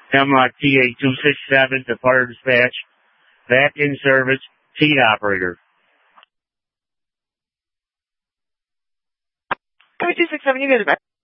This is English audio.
MTA 267 to Fire Dispatch. Back in service. T operator. 267, you get it back.